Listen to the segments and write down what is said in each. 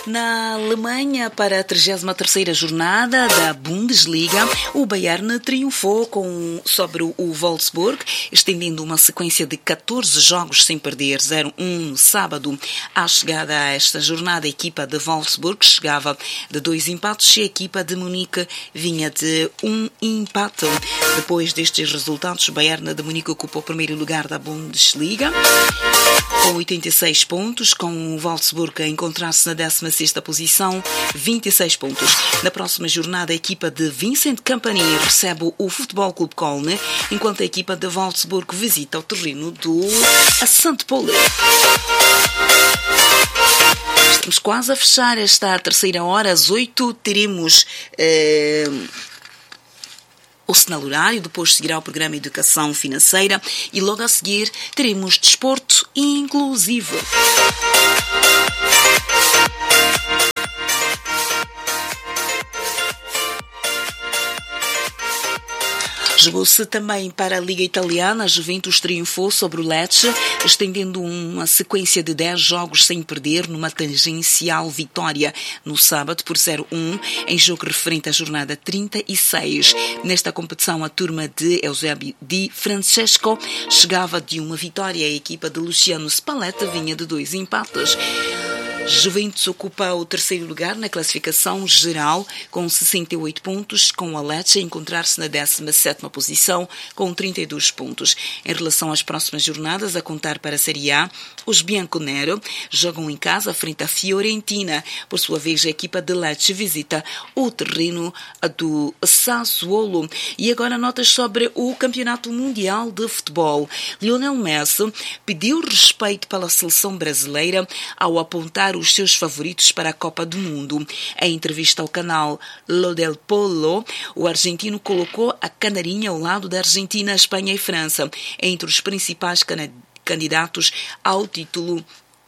Na Alemanha, para a 33ª jornada da Bundesliga, o Bayern triunfou sobre o Wolfsburg, estendendo uma sequência de 14 jogos sem perder, 0-1 no sábado. À chegada a esta jornada, a equipa de Wolfsburg chegava de 2 empates e a equipa de Munique vinha de 1 empate. Depois destes resultados, o Bayern de Munique ocupou o primeiro lugar da Bundesliga, com 86 pontos, com o Wolfsburg a encontrar-se na 16ª posição, 26 pontos. Na próxima jornada, a equipa de Vincent Kompany recebe o Futebol Clube Köln, enquanto a equipa de Wolfsburg visita o terreno do St. Pauli. Estamos quase a fechar esta terceira hora. Às 8 teremos o sinal horário, depois seguirá o programa Educação Financeira e logo a seguir teremos Desporto Inclusivo. Jogou-se também para a Liga Italiana. A Juventus triunfou sobre o Lecce, estendendo uma sequência de 10 jogos sem perder, numa tangencial vitória no sábado por 0-1, em jogo referente à jornada 36. Nesta competição, a turma de Eusébio Di Francesco chegava de uma vitória. A equipa de Luciano Spalletti vinha de 2 empates. Juventus ocupa o terceiro lugar na classificação geral com 68 pontos, com o Lecce a encontrar-se na 17ª posição com 32 pontos. Em relação às próximas jornadas, a contar para a Série A, os Bianconero jogam em casa frente à Fiorentina. Por sua vez, a equipa de Lecce visita o terreno do Sassuolo. E agora notas sobre o Campeonato Mundial de Futebol. Lionel Messi pediu respeito pela seleção brasileira ao apontar os seus favoritos para a Copa do Mundo. Em entrevista ao canal Lo del Polo, o argentino colocou a canarinha ao lado da Argentina, Espanha e França entre os principais candidatos ao título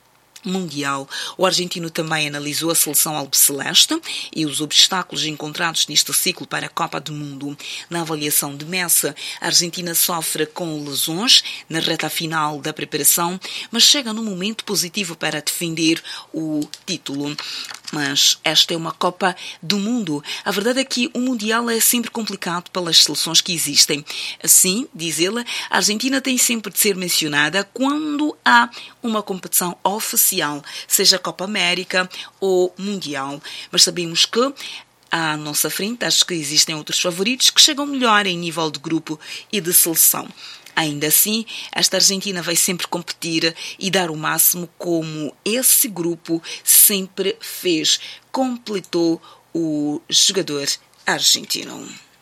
mundial. O argentino também analisou a seleção albiceleste e os obstáculos encontrados neste ciclo para a Copa do Mundo. Na avaliação de Messi, a Argentina sofre com lesões na reta final da preparação, mas chega num momento positivo para defender o título. Mas esta é uma Copa do Mundo. A verdade é que o Mundial é sempre complicado pelas seleções que existem. Assim, diz ele, a Argentina tem sempre de ser mencionada quando há uma competição oficial, seja Copa América ou Mundial. Mas sabemos que à nossa frente, acho que existem outros favoritos que chegam melhor em nível de grupo e de seleção. Ainda assim, esta Argentina vai sempre competir e dar o máximo como esse grupo sempre fez, completou o jogador argentino.